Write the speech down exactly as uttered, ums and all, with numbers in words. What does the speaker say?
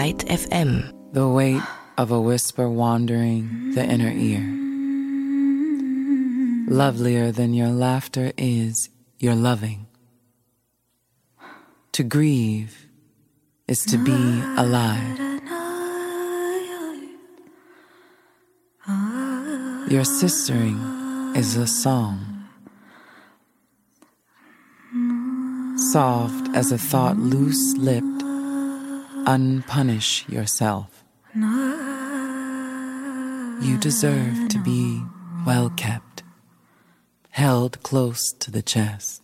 Light F M. The weight of a whisper wandering the inner ear. Lovelier than your laughter is your loving. To grieve is to be alive. Your sistering is a song. Soft as a thought loose-lipped, unpunish yourself. You deserve to be well kept, held close to the chest.